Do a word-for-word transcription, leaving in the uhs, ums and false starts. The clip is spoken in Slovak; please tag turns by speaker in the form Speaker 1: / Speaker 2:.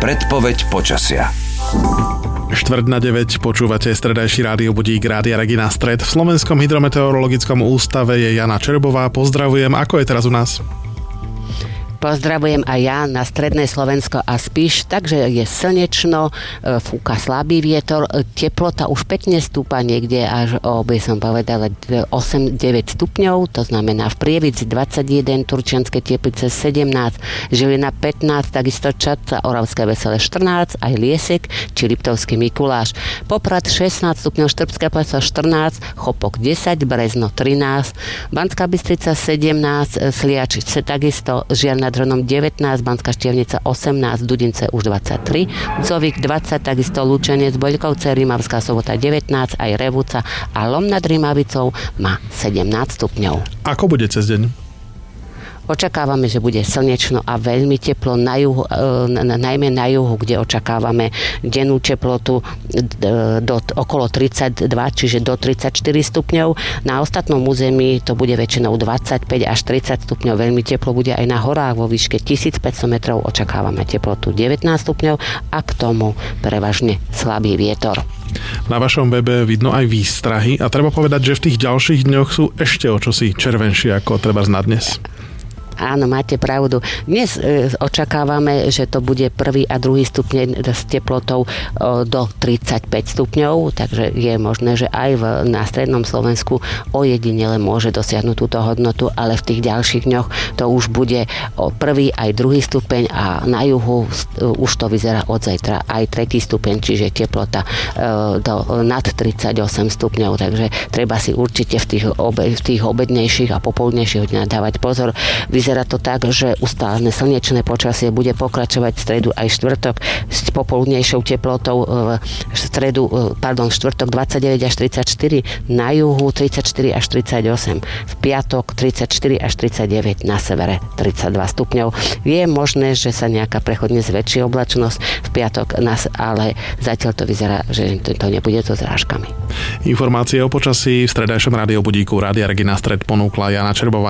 Speaker 1: Predpoveď počasia.
Speaker 2: Štvrť na deväť počúvate stredajší rádio budík Rádia Regina Stred. V Slovenskom hydrometeorologickom ústave je Jana Čerbová. Pozdravujem, ako je teraz u nás?
Speaker 3: Pozdravujem aj ja na stredné Slovensko a Spiš, takže je slnečno, fúka slabý vietor, teplota už pekne stúpa niekde až o, by som povedala, osem deväť stupňov, to znamená v Prievidzi dvadsaťjeden, Turčianske Teplice sedemnásť, Žilina pätnásť, takisto Čadca, Oravské Veselé štrnásť, aj Liesek či Liptovský Mikuláš. Poprad šestnásť stupňov, Štrbská Pľaca štrnásť, Chopok desať, Brezno trinásť, Banská Bystrica sedemnásť, Sliačice takisto, Žiarna nad Hronom devätnásť, Banská Štiavnica osemnásť, Dudince už dvadsaťtri, Zovík dvadsať, takisto Lučenec, Boľkovce, Rimavská Sobota devätnásť, aj Revúca a Lom nad Rimavicou má sedemnásť stupňov.
Speaker 2: Ako bude cez deň?
Speaker 3: Očakávame, že bude slnečno a veľmi teplo, na juhu, najmä na juhu, kde očakávame dennú teplotu do okolo tridsaťdva, čiže do tridsaťštyri stupňov. Na ostatnom území to bude väčšinou dvadsaťpäť až tridsať stupňov. Veľmi teplo bude aj na horách vo výške tisícpäťsto metrov. Očakávame teplotu devätnásť stupňov a k tomu prevažne slabý vietor.
Speaker 2: Na vašom webe vidno aj výstrahy a treba povedať, že v tých ďalších dňoch sú ešte o čosi červenšie ako treba na dnes.
Speaker 3: Áno, máte pravdu. Dnes e, očakávame, že to bude prvý a druhý stupeň s teplotou e, do tridsaťpäť stupňov, takže je možné, že aj v, na strednom Slovensku ojedinele môže dosiahnuť túto hodnotu, ale v tých ďalších dňoch to už bude o prvý aj druhý stupeň a na juhu e, už to vyzerá od zajtra aj tretí stupeň, čiže teplota e, do, nad tridsaťosem stupňov, takže treba si určite v tých, obe, v tých obednejších a popoludnejších hodinách dávať pozor. Vyzerá to tak, že ustálené slnečné počasie bude pokračovať v stredu aj štvrtok s popoludnejšou teplotou v stredu, pardon, štvrtok dvadsaťdeväť až tridsaťštyri, na juhu tridsaťštyri až tridsaťosem, v piatok tridsaťštyri až tridsaťdeväť, na severe tridsaťdva stupňov. Je možné, že sa nejaká prechodne zväčší oblačnosť v piatok, ale zatiaľ to vyzerá, že to nebude so zrážkami.
Speaker 2: Informácie o počasí v stredajšom rádiobudíku Rádia Regina Stred ponúkla Jana Čerbová.